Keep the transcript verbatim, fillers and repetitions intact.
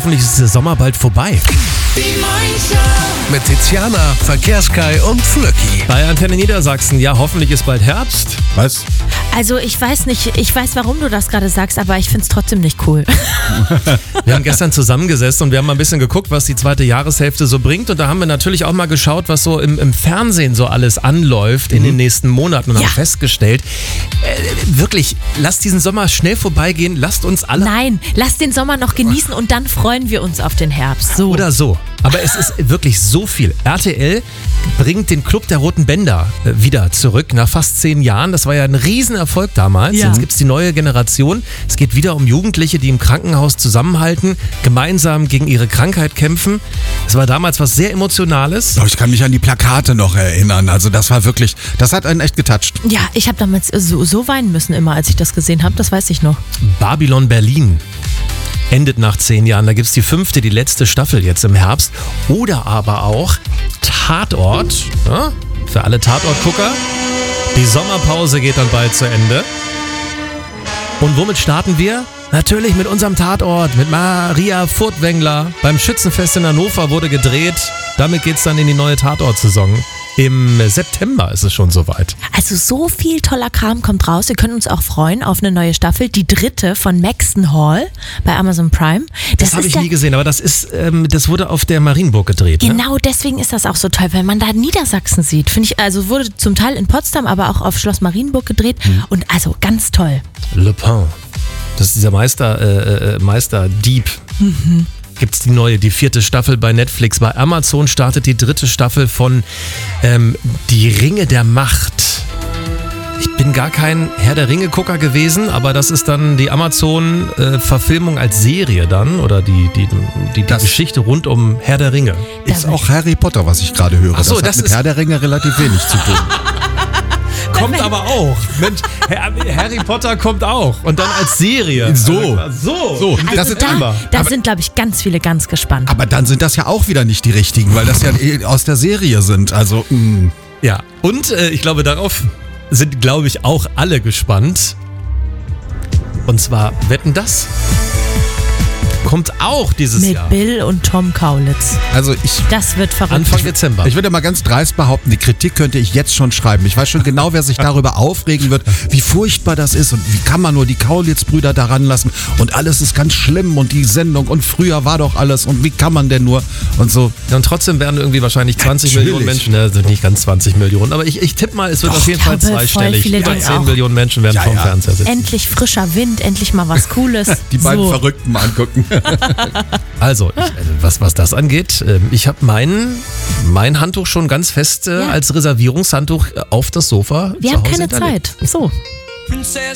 hoffentlich ist der Sommer bald vorbei. Die Morning Mit Tiziana, Verkehrskai und Flöcki. Bei Antenne Niedersachsen, ja, hoffentlich ist bald Herbst. Was? Also ich weiß nicht, ich weiß, warum du das gerade sagst, aber ich finde es trotzdem nicht cool. Wir haben gestern zusammengesessen und wir haben mal ein bisschen geguckt, was die zweite Jahreshälfte so bringt. Und da haben wir natürlich auch mal geschaut, was so im, im Fernsehen so alles anläuft in Mhm. den nächsten Monaten und Ja. haben festgestellt, äh, wirklich, lasst diesen Sommer schnell vorbeigehen, lasst uns alle... Nein, lass den Sommer noch genießen und dann freuen wir uns auf den Herbst. So. Oder so. Aber es ist wirklich so viel. R T L bringt den Club der Roten Bänder äh, wieder zurück nach fast zehn Jahren. Das war ja ein Riesenerfolg damals. Ja. Jetzt gibt es die neue Generation. Es geht wieder um Jugendliche, die im Krankenhaus zusammenhalten, gemeinsam gegen ihre Krankheit kämpfen. Es war damals was sehr Emotionales. Oh, ich kann mich an die Plakate noch erinnern. Also das war wirklich, das hat einen echt getoucht. Ja, ich habe damals so, so weinen müssen immer, als ich das gesehen habe. Das weiß ich noch. Babylon Berlin endet nach zehn Jahren. Da gibt es die fünfte, die letzte Staffel jetzt im Herbst. Oder aber auch Tatort. Ja, für alle Tatortgucker. Die Sommerpause geht dann bald zu Ende. Und womit starten wir? Natürlich mit unserem Tatort, mit Maria Furtwängler. Beim Schützenfest in Hannover wurde gedreht. Damit geht's dann in die neue Tatort-Saison. Im September ist es schon soweit. Also so viel toller Kram kommt raus. Wir können uns auch freuen auf eine neue Staffel. Die dritte von Maxton Hall bei Amazon Prime. Das, habe ich ja, nie gesehen, aber das ist, ähm, das wurde auf der Marienburg gedreht. Ne? Genau deswegen ist das auch so toll, weil man da Niedersachsen sieht. Finde ich, also wurde zum Teil in Potsdam, aber auch auf Schloss Marienburg gedreht. Und also ganz toll. Le Pen. Das ist dieser Meister, äh, äh, Meisterdieb. Mhm. Gibt es die neue, die vierte Staffel bei Netflix. Bei Amazon startet die dritte Staffel von ähm, Die Ringe der Macht. Ich bin gar kein Herr der Ringe-Gucker gewesen, aber das ist dann die Amazon-Verfilmung als Serie dann oder die, die, die, die Das- Geschichte rund um Herr der Ringe. Ist auch Harry Potter, was ich gerade höre. Ach so, das hat das mit ist- Herr der Ringe relativ wenig zu tun. Kommt aber auch. Mensch, Harry Potter kommt auch. Und dann als Serie. So. So. So, Das das Also ist da, immer. da Aber- sind, glaube ich, ganz viele ganz gespannt. Aber dann sind das ja auch wieder nicht die richtigen, weil das ja eh aus der Serie sind. Also, mh. Ja, und äh, ich glaube, darauf sind, glaube ich, auch alle gespannt. Und zwar, wetten das? Kommt auch dieses Mit Jahr. Bill und Tom Kaulitz. also ich... Das wird verrückt. Anfang Dezember. Ich würde mal ganz dreist behaupten, die Kritik könnte ich jetzt schon schreiben. Ich weiß schon genau, wer sich darüber aufregen wird, wie furchtbar das ist und wie kann man nur die Kaulitz-Brüder daran lassen und alles ist ganz schlimm und die Sendung und früher war doch alles und wie kann man denn nur und so. Und trotzdem werden irgendwie wahrscheinlich zwanzig Natürlich. Millionen Menschen, ne, sind nicht ganz zwanzig Millionen, aber ich, ich tippe mal, es wird Doch, auf jeden ich Fall glaube, voll zweistellig. viele Über denken zehn auch. Millionen Menschen werden Ja, vorm ja. Fernseher sitzen. Endlich frischer Wind, endlich mal was Cooles. Die beiden so. Verrückten mal angucken. Also, ich, also was, was das angeht, ähm, ich habe mein, mein Handtuch schon ganz fest äh, Ja. als Reservierungshandtuch äh, auf das Sofa Wir zu haben Hause keine hinterlegt. Zeit. So.